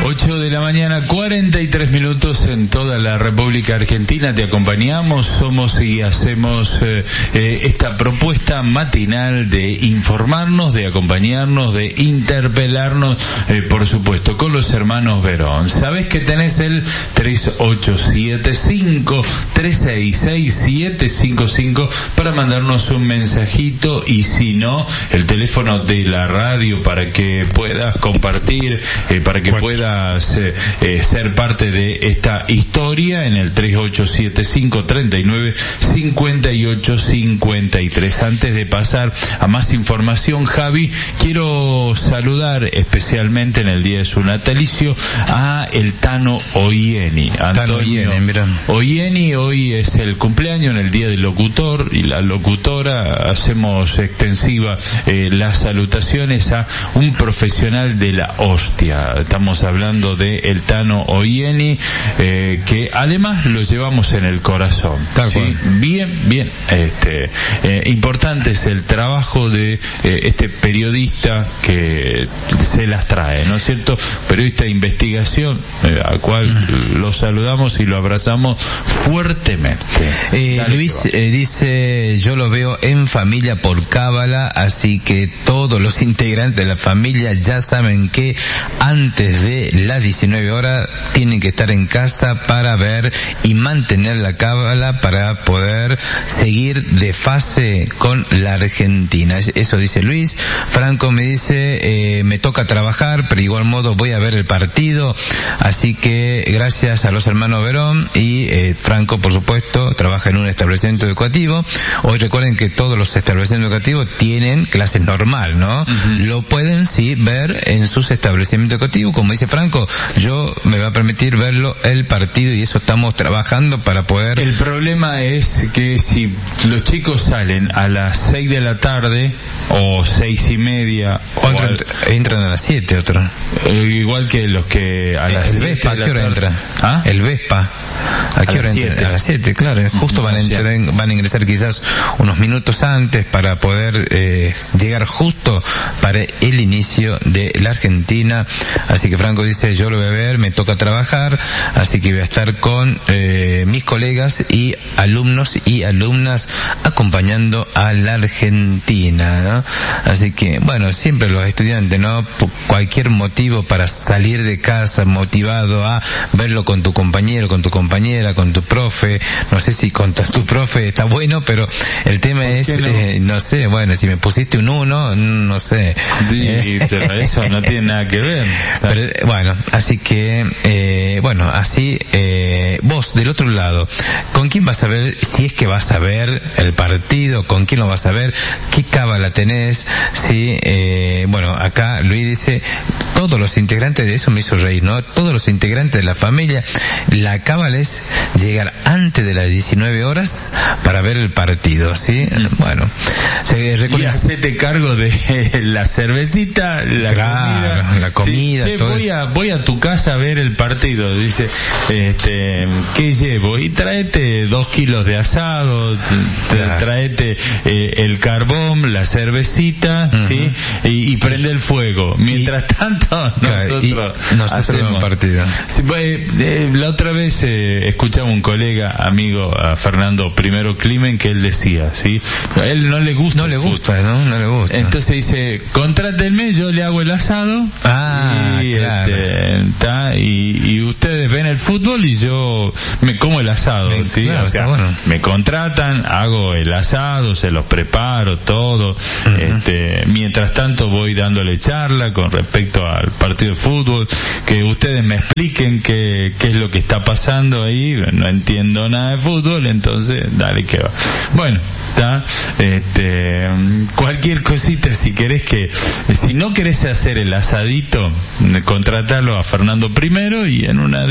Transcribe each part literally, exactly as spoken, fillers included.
ocho de la mañana, cuarenta y tres minutos en toda la República Argentina. Te acompañamos, somos y hacemos eh, eh, esta propuesta matinal de informarnos, de acompañarnos, de interpelarnos, eh, por supuesto, con los hermanos Verón. Sabés que tenés el tres ocho siete cinco, tres seis seis, siete cinco cinco para mandarnos un mensajito, y si no, el teléfono de la radio para que puedas compartir, eh, para que puedas eh, eh, ser parte de esta historia en el tres ocho siete cinco, treinta y nueve, cincuenta y ocho, cincuenta y tres. Antes de pasar a más información, Javi, quiero saludar especialmente en el día de su natalicio a el Tano Oyeni. Antonio Oyeni, Oyeni, hoy es el cumpleaños, en el día del locutor y la locutora. Hacemos extensiva eh, las salutaciones a un profesional de la hostia. Estamos hablando de el Tano Oyeni, eh, que además lo llevamos en el corazón. ¿Sí? Bien, bien. Este, eh, importante es el trabajo de eh, este periodista que se las trae, ¿no es cierto? Periodista de investigación, eh, al cual mm. lo saludamos y lo abrazamos fuertemente. Eh, Luis eh, dice, yo lo veo en familia por cábala, así que todos los integrantes de la familia ya saben que antes de las diecinueve horas tienen que estar en casa para ver y mantener la cábala para poder seguir de fase con la Argentina. Eso dice Luis. Franco me dice, eh, me toca trabajar, pero de igual modo voy a ver el partido, así que gracias a los hermanos Verón. Y eh, Franco, por supuesto, trabaja en un establecimiento educativo. Hoy recuerden que todos los establecimientos educativos tienen clases normal, ¿no? Uh-huh. Lo pueden sí ver en sus establecimientos educativos. Como dice Franco, yo me va a permitir verlo el partido, y eso estamos trabajando para poder... El problema es que si los chicos salen a las seis de la tarde o seis y media, otro al... entran a las siete, otro eh, igual que los que a las el Vespa, ¿a qué hora entra? ¿Ah? El Vespa, ¿a qué hora entra? A las siete, claro, justo van a entrar, van a ingresar quizás unos minutos antes para poder eh, llegar justo para el inicio de la Argentina. Así que Franco dice, yo lo voy a ver, me toca trabajar, así que voy a estar con eh, mis colegas y alumnos y alumnas acompañando a la Argentina, ¿no? Así que, bueno, siempre los estudiantes, ¿no? Por cualquier motivo para salir de casa motivado a verlo con tu compañero, con tu compañera, con tu profe. No sé si con tu profe está bueno, pero el tema es, no? Eh, no sé, bueno, si me pusiste un uno, no sé. Sí, eh. pero eso no tiene nada que ver. Pero, bueno, así que, eh, bueno, así, eh, vos del otro lado, ¿con quién vas a ver, si es que vas a ver el partido, con quién lo vas a ver, qué cábala tenés? Sí, eh, bueno, acá Luis dice, todos los integrantes, de eso me hizo reír, ¿no? Todos los integrantes de la familia, la cábala es llegar antes de las diecinueve horas para ver el partido, ¿sí? Bueno, se recuerda... Y hacete cargo de la cervecita, la claro, comida. la comida, sí, todo voy eso. a, voy a tu casa a ver el partido, dice, este, ¿qué llevo? Y tráete dos kilos de asado, claro. tráete eh, el carbón, la cervecita, uh-huh. ¿sí? Y, y prende el fuego. Mientras y, tanto, nosotros, y nosotros hacemos partido. Sí, pues, eh, la otra vez eh, escuchaba un colega, amigo, a Fernando Primero Climen, que él decía, ¿sí? A él no le gusta. No le gusta, ¿no? No le gusta. Entonces dice, contrátenme, yo le hago el asado. Ah, y, claro. Este, ta, y, y ustedes ven el fútbol y yo me como el asado, me, ¿sí? Claro, o sea, bueno. me contratan, hago el asado, se los preparo, todo. Uh-huh. Este, mientras tanto voy dándole charla con respecto al partido de fútbol, que ustedes me expliquen qué, qué es lo que está pasando ahí. No entiendo nada de fútbol, entonces dale que va. Bueno, está, este, cualquier cosita, si querés que, si no querés hacer el asadito, contratarlo a Fernando Primero, y en una de esas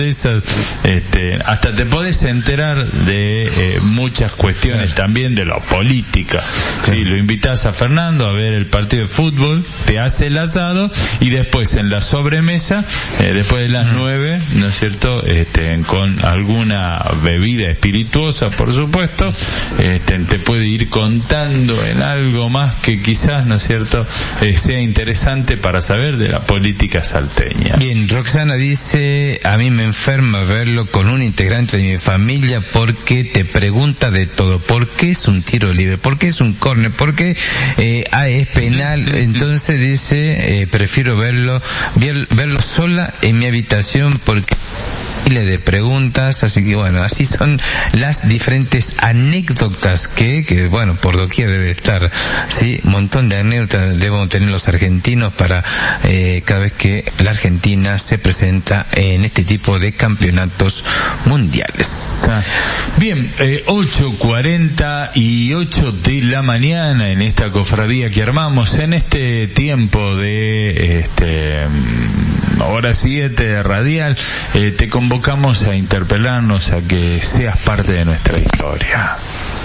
este, hasta te podés enterar de eh, muchas cuestiones también de la política. Sí, lo invitás a Fernando a ver el partido de fútbol, te hace el asado y después en la sobremesa, eh, después de las nueve, ¿no es cierto?, este, con alguna bebida espirituosa, por supuesto, este, te puede ir contando en algo más que quizás, ¿no es cierto?, eh, sea interesante para saber de la política salteña. Bien, Roxana dice, a mí me enferma verlo con un integrante de mi familia porque te pregunta de todo. ¿Por qué es un tiro libre? ¿Por qué es un córner? ¿Por qué eh, ah, es penal? Entonces dice, eh, prefiero verlo, ver, verlo sola en mi habitación porque de preguntas, así que bueno, así son las diferentes anécdotas que, que bueno, por doquier debe estar, sí, un montón de anécdotas deben tener los argentinos para eh, cada vez que la Argentina se presenta en este tipo de campeonatos mundiales. Ah. Bien, eh, ocho cuarenta y ocho de la mañana en esta cofradía que armamos en este tiempo de este hora siete radial, eh, te convocamos a interpelarnos a que seas parte de nuestra historia.